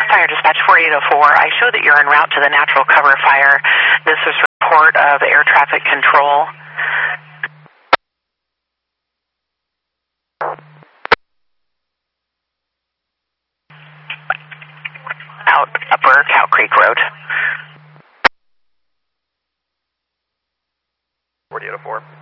Fire Dispatch 4804. I show that you're en route to the natural cover fire. This is report of air traffic control. Out Upper Cow Creek Road. 4804.